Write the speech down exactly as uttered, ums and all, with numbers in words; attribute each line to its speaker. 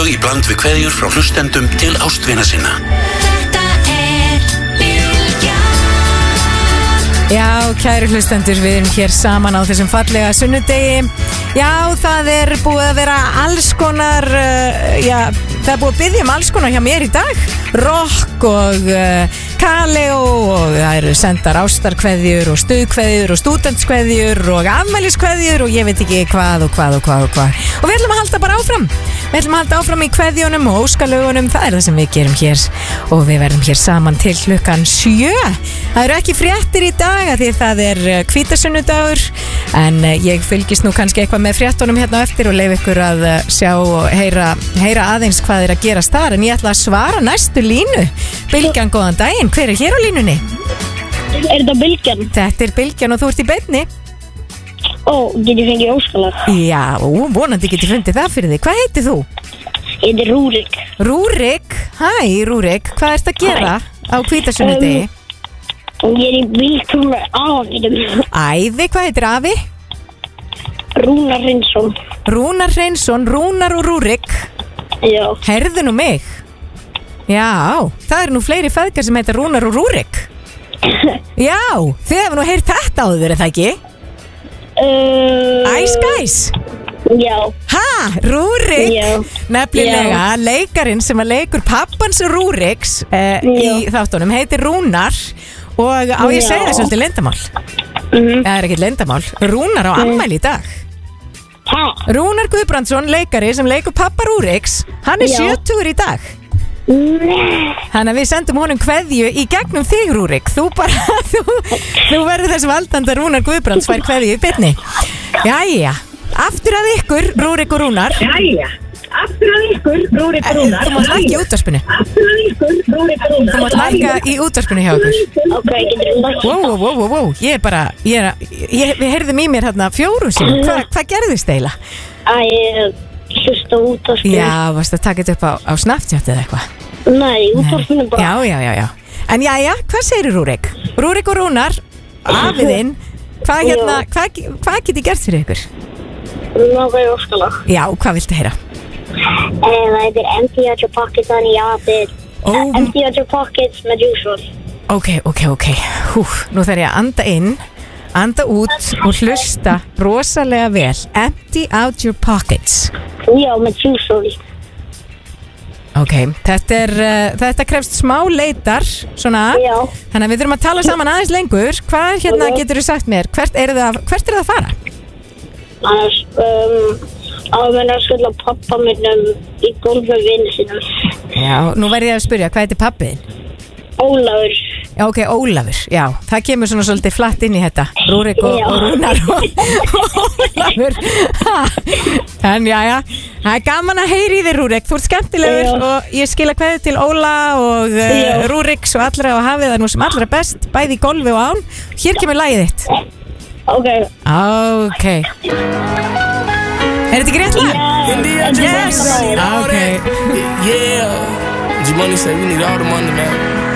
Speaker 1: Í bland við kveðjur frá hlustendum til ástvina sinna.
Speaker 2: Þetta er Bylgjan.
Speaker 3: Já, kæru hlustendur, við erum hér saman á þessum fallega sunnudegi. Já, það er búið að vera alls konar, uh, já, það er búið að biðja um alls konar hjá mér í dag. Rock og uh, kaleo og það eru sendar ástarkveðjur og stuðkveðjur og stúdentskveðjur og afmæliskveðjur og ég veit ekki hvað og hvað og hvað og hvað. Og við ætlum að halda bara áfram. Við ætlum að halda áfram í kveðjunum og óskalögunum, það er það sem við gerum hér og við verðum hér saman til klukkan sjö. Það eru ekki fréttir í dag að því það er hvítasunnudagur en ég fylgist nú kannski eitthvað með fréttunum hérna á eftir og leif ykkur að sjá og heyra, heyra aðeins hvað er að gerast þar en ég ætla að svara næstu línu. Bylgjan, góðan daginn, hver er hér á línunni?
Speaker 4: Er þetta Bylgjan?
Speaker 3: Þetta er Bylgjan og þú ert í beinni.
Speaker 4: Ó, get ég fengið óskalag?
Speaker 3: Já, vonandi get ég fundið það fyrir þig. Hvað heitir þú?
Speaker 4: Ég heiti Rúrik.
Speaker 3: Rúrik, hæ Rúrik, hvað ert að gera á hvítasunudegi?
Speaker 4: Um, ég er í bíltúr með afinum.
Speaker 3: Æði, hvað heitir afi?
Speaker 4: Rúnar Hreinsson.
Speaker 3: Rúnar Hreinsson, Rúnar og Rúrik.
Speaker 4: Já.
Speaker 3: Herðu nú mig. Já, það eru nú fleiri feðgar sem heitir Rúnar og Rúrik. Já, þið hefur nú heyrt þetta áður, er það ekki?
Speaker 4: Uh,
Speaker 3: Ice Guys.
Speaker 4: Já.
Speaker 3: Ha, Rúrik.
Speaker 4: Já.
Speaker 3: Nefnilega, leikarinn sem að leikur pappans Rúriks uh, í þáttunum heitir Rúnar og á ég segja það svolítið leyndamál.
Speaker 4: Mhm.
Speaker 3: Það er ekkert leyndamál. Rúnar á afmæli í dag.
Speaker 4: Ha?
Speaker 3: Rúnar Guðbrandsson, leikari sem leikur pappa Rúriks, hann er
Speaker 4: Já.
Speaker 3: sjötugur í dag.
Speaker 4: Nei.
Speaker 3: Þannig að við sendum honum kveðju í gegnum þig, Rúrik. Þú bara, þú, þú verður þess valdanda Rúnar Guðbrands fær kveðju í beinni. Jæja, aftur að ykkur, Rúrik og Rúnar.
Speaker 4: Jæja, aftur að ykkur, Rúrik og Rúnar.
Speaker 3: Þú mátt lækka í útvarpinu.
Speaker 4: Aftur að ykkur, Rúrik og Rúnar.
Speaker 3: Þú mátt lækka í útvarpinu hjá ykkur.
Speaker 4: Ok, getur þú lækka?
Speaker 3: Wow, wow, wow, wow, ég er bara, ég er, ég, við heyrðum í mér hérna fjóru sinni. Hva, hvað gerðist eiginlega?
Speaker 4: Æ, ég hlusta út á spil.
Speaker 3: Já, varst að taka þetta upp á, á Snapchat eða eitthvað?
Speaker 4: Nei, út á spil bara.
Speaker 3: Já, já, já, já. En jæja, hvað segir Rúrik? Rúrik og Rúnar, afiðinn, hvað hérna, hvað, hvað get ég gert fyrir ykkur?
Speaker 4: Nákvæði óskalag.
Speaker 3: Já, hvað viltu heyra?
Speaker 4: Það heitir Empty Out Your Pockets on Yapit.
Speaker 3: Ó.
Speaker 4: Empty Out Your Pockets með Juice.
Speaker 3: Ok, ok, ok. Hú, nú þarf ég að anda inn, anda út og hlusta rosalega vel. Empty out your pockets.
Speaker 4: Já, með Juice.
Speaker 3: Ok, þetta er, uh, þetta krefst smá leitar, svona.
Speaker 4: Já.
Speaker 3: Þannig að við þurfum að tala saman aðeins lengur. Hvað hérna
Speaker 4: Ok.
Speaker 3: getur þú sagt mér? Hvert er það, hvert er það að fara?
Speaker 4: Annars, um, að menna að skalla pappa minnum í golf með vinnu sínum.
Speaker 3: Já, nú verð ég að spyrja, hvað heitir pappiðinn?
Speaker 4: Ólafur.
Speaker 3: Já, ok, Ólafur, já, það kemur svona svolítið flatt inn í þetta. Rúrik og,
Speaker 4: Já.
Speaker 3: og Rúnar og Ólafur. Ha. En já, já, það er gaman að heyri í þér, Rúrik. Þú ert skemmtilegur
Speaker 4: Já.
Speaker 3: og ég skila kveðið til Óla og uh,
Speaker 4: Já.
Speaker 3: Rúriks og allra og hafið það nú sem allra best, bæði í golfi og án. Hér kemur lagið þitt.
Speaker 4: Ok.
Speaker 3: Ok. Er þetta ekki rétt lag? Yes. Ok.
Speaker 5: Yeah. G-Money said we need all the money, man.